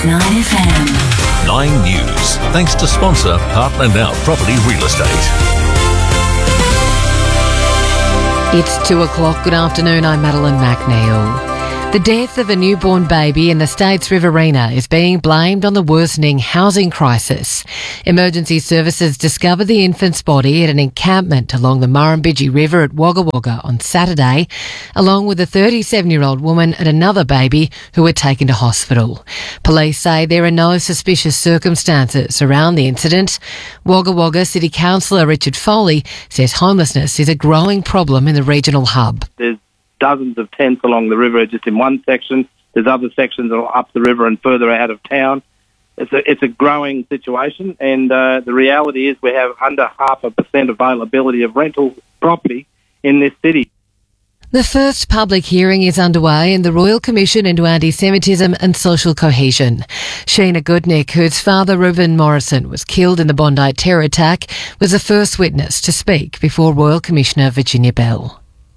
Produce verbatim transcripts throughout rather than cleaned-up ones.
Nine F M. Nine News. Thanks to sponsor Heartland Out Property Real Estate. It's two o'clock. Good afternoon. I'm Madeline McNeil. The death of a newborn baby in the state's Riverina is being blamed on the worsening housing crisis. Emergency services discovered the infant's body at an encampment along the Murrumbidgee River at Wagga Wagga on Saturday, along with a thirty-seven-year-old woman and another baby who were taken to hospital. Police say there are no suspicious circumstances around the incident. Wagga Wagga City Councillor Richard Foley says homelessness is a growing problem in the regional hub. There's dozens of tents along the river just in one section. There's other sections up the river and further out of town. It's a, it's a growing situation, and uh, the reality is we have under half a percent availability of rental property in this city. The first public hearing is underway in the Royal Commission into Anti-Semitism and Social Cohesion. Sheena Goodnick, whose father Reuben Morrison was killed in the Bondi terror attack, was the first witness to speak before Royal Commissioner Virginia Bell.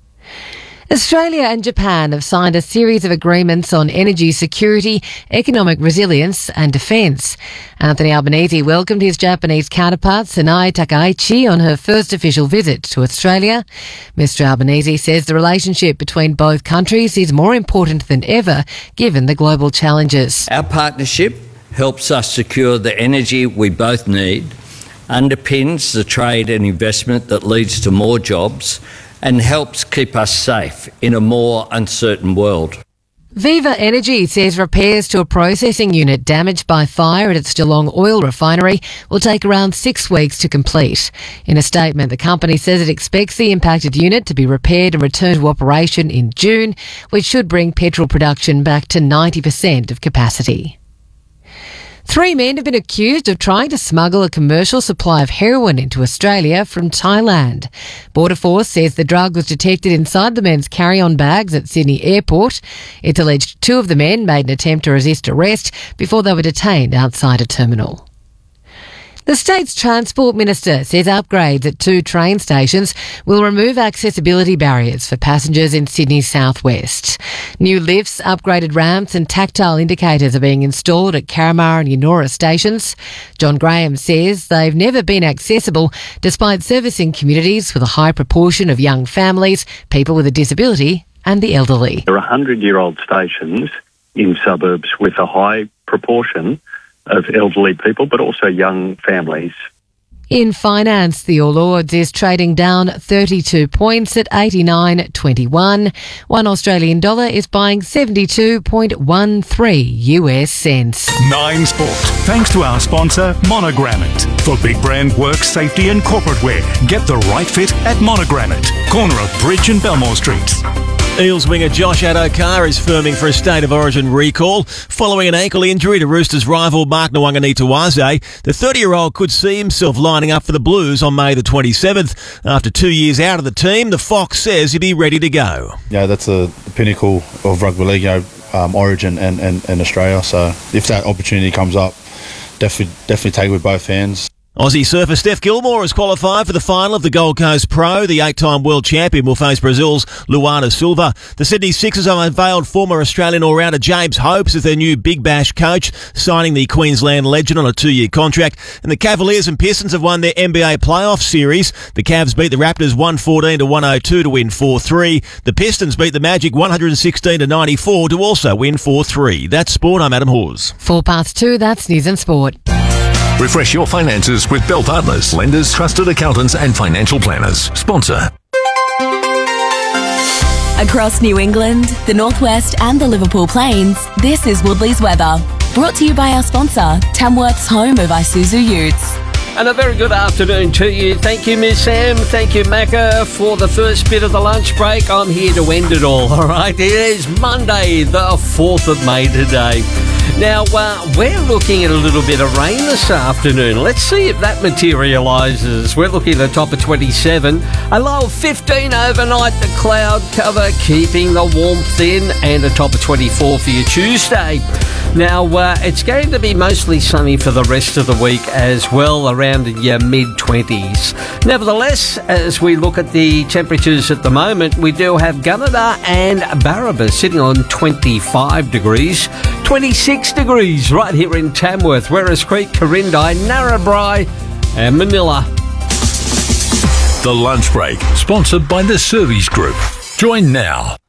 Australia and Japan have signed a series of agreements on energy security, economic resilience and defence. Anthony Albanese welcomed his Japanese counterpart Sanae Takaichi on her first official visit to Australia. Mister Albanese says the relationship between both countries is more important than ever given the global challenges. Our partnership helps us secure the energy we both need, underpins the trade and investment that leads to more jobs, and helps keep us safe in a more uncertain world. Viva Energy says repairs to a processing unit damaged by fire at its Geelong oil refinery will take around six weeks to complete. In a statement, the company says it expects the impacted unit to be repaired and returned to operation in June, which should bring petrol production back to ninety percent of capacity. Three men have been accused of trying to smuggle a commercial supply of heroin into Australia from Thailand. Border Force says the drug was detected inside the men's carry-on bags at Sydney Airport. It's alleged two of the men made an attempt to resist arrest before they were detained outside a terminal. The state's Transport Minister says upgrades at two train stations will remove accessibility barriers for passengers in Sydney's southwest. New lifts, upgraded ramps and tactile indicators are being installed at Carramar and Eunora stations. John Graham says they've never been accessible despite servicing communities with a high proportion of young families, people with a disability and the elderly. There are one hundred-year-old stations in suburbs with a high proportion of elderly people, but also young families. In finance, the All Ords is trading down thirty-two points at eighty-nine twenty-one. One Australian dollar is buying seventy-two point one three U S cents. Nine Sport. Thanks to our sponsor, Monogranite. For big brand work, safety and corporate wear, get the right fit at Monogranite. Corner of Bridge and Belmore Streets. Eels winger Josh Addo-Carr is firming for a State of Origin recall. Following an ankle injury to Roosters rival Mark Nwanganitawaze, the thirty-year-old could see himself lining up for the Blues on May the twenty-seventh. After two years out of the team, the Fox says he'll be ready to go. Yeah, that's a pinnacle of rugby league, you know, um, Origin and, and, and Australia. So if that opportunity comes up, definitely, definitely take it with both hands. Aussie surfer Steph Gilmore has qualified for the final of the Gold Coast Pro. The eight-time world champion will face Brazil's Luana Silva. The Sydney Sixers have unveiled former Australian all-rounder James Hopes as their new Big Bash coach, signing the Queensland legend on a two-year contract. And the Cavaliers and Pistons have won their N B A playoff series. The Cavs beat the Raptors one fourteen to one oh two to win four three. The Pistons beat the Magic one sixteen to ninety-four to also win four three. That's sport. I'm Adam Hawes. Four past two, that's News and Sport. Refresh your finances with Bell Partners, lenders, trusted accountants and financial planners. Sponsor. Across New England, the Northwest and the Liverpool Plains, this is Woodley's weather. Brought to you by our sponsor, Tamworth's home of Isuzu Utes. And a very good afternoon to you. Thank you, Miss Sam. Thank you, Macca, for the first bit of the lunch break. I'm here to end it all, all right? It is Monday, the fourth of May today. Now, uh, we're looking at a little bit of rain this afternoon. Let's see if that materialises. We're looking at a top of twenty-seven, a low of fifteen overnight, the cloud cover keeping the warmth in, and a top of twenty-four for your Tuesday. Now, uh, it's going to be mostly sunny for the rest of the week as well, around your mid-twenties. Nevertheless, as we look at the temperatures at the moment, we do have Gunnedah and Barraba sitting on twenty-five degrees, twenty-six degrees right here in Tamworth, Werris Creek, Corindai, Narrabri and Manila. The Lunch Break, sponsored by the Service Group. Join now.